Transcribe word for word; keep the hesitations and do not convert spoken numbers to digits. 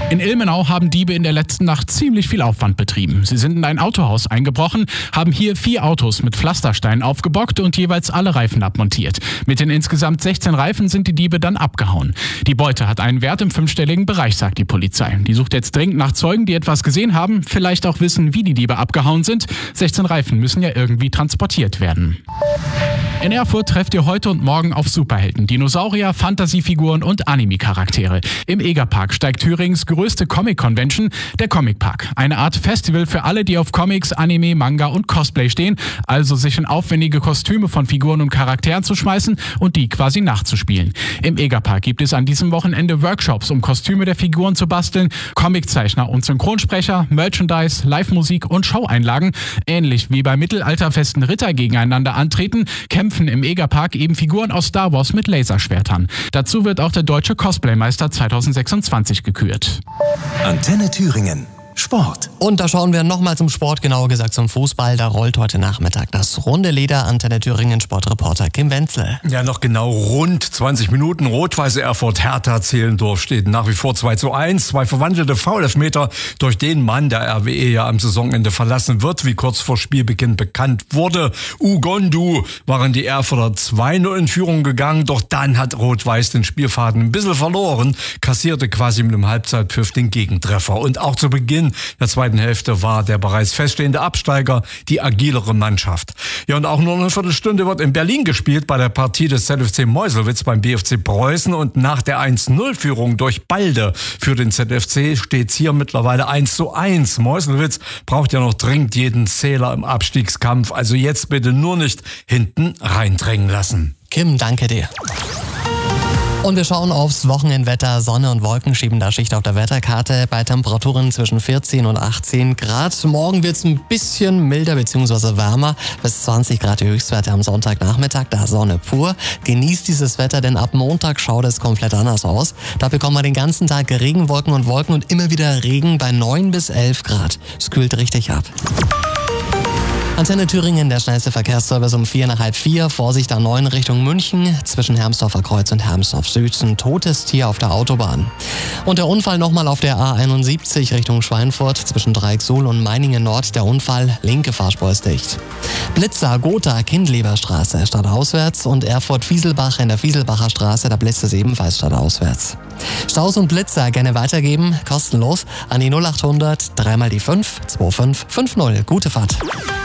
In Ilmenau haben Diebe in der letzten Nacht ziemlich viel Aufwand betrieben. Sie sind in ein Autohaus eingebrochen, haben hier vier Autos mit Pflastersteinen aufgebockt und jeweils alle Reifen abmontiert. Mit den insgesamt sechzehn Reifen sind die Diebe dann abgehauen. Die Beute hat einen Wert im fünfstelligen Bereich, sagt die Polizei. Die sucht jetzt dringend nach Zeugen, die etwas gesehen haben, vielleicht auch wissen, wie die Diebe abgehauen sind. sechzehn Reifen müssen ja irgendwie transportiert werden. In Erfurt trefft ihr heute und morgen auf Superhelden, Dinosaurier, Fantasiefiguren und Anime-Charaktere. Im Egerpark steigt Thürings größte Comic-Convention, der Comic Park. Eine Art Festival für alle, die auf Comics, Anime, Manga und Cosplay stehen, also sich in aufwendige Kostüme von Figuren und Charakteren zu schmeißen und die quasi nachzuspielen. Im Egerpark gibt es an diesem Wochenende Workshops, um Kostüme der Figuren zu basteln, Comiczeichner und Synchronsprecher, Merchandise, Live-Musik und Showeinlagen. Ähnlich wie bei mittelalterfesten Ritter gegeneinander antreten, kämpfen im Egerpark eben Figuren aus Star Wars mit Laserschwertern. Dazu wird auch der deutsche Cosplaymeister zweitausendsechsundzwanzig gekürt. Antenne Thüringen. Sport. Und da schauen wir nochmal zum Sport, genauer gesagt zum Fußball. Da rollt heute Nachmittag das runde Leder. Antenne Thüringen Sportreporter Kim Wenzel. Ja, noch genau rund zwanzig Minuten. Rot-Weiße Erfurt Hertha Zehlendorf steht nach wie vor zwei zu eins. Zwei verwandelte Foul-Elfmeter durch den Mann, der R W E ja am Saisonende verlassen wird, wie kurz vor Spielbeginn bekannt wurde. Ugondu waren die Erfurter zwei null in Führung gegangen, doch dann hat Rot-Weiß den Spielfaden ein bisschen verloren, kassierte quasi mit dem Halbzeitpfiff den Gegentreffer. Und auch zu Beginn der zweiten Hälfte war der bereits feststehende Absteiger die agilere Mannschaft. Ja, und auch nur eine Viertelstunde wird in Berlin gespielt bei der Partie des Z F C Meuselwitz beim B F C Preußen, und nach der eins null Führung durch Balde für den Z F C steht es hier mittlerweile eins zu eins. Meuselwitz braucht ja noch dringend jeden Zähler im Abstiegskampf, also jetzt bitte nur nicht hinten reindrängen lassen. Kim, danke dir. Und wir schauen aufs Wochenendwetter. Sonne und Wolken schieben da Schicht auf der Wetterkarte bei Temperaturen zwischen vierzehn und achtzehn Grad. Morgen wird es ein bisschen milder bzw. wärmer. Bis zwanzig Grad die Höchstwerte am Sonntagnachmittag. Da Sonne pur. Genießt dieses Wetter, denn ab Montag schaut es komplett anders aus. Da bekommen wir den ganzen Tag Regenwolken und Wolken und immer wieder Regen bei neun bis elf Grad. Es kühlt richtig ab. Antenne Thüringen, der schnellste Verkehrsservice um vier nach halb vier. Vorsicht A neun Richtung München. Zwischen Hermsdorfer Kreuz und Hermsdorf Süd ein totes Tier auf der Autobahn. Und der Unfall nochmal auf der A einundsiebzig Richtung Schweinfurt. Zwischen Dreiecksuhl und Meiningen Nord der Unfall. Linke Fahrspur ist dicht. Blitzer, Gotha, Kindleberstraße stadtauswärts und Erfurt-Fieselbach in der Fieselbacher Straße. Da blitzt es ebenfalls stadtauswärts. Staus und Blitzer gerne weitergeben. Kostenlos an die null achthundert, dreimal die fünf, zwei fünf fünf null. Gute Fahrt.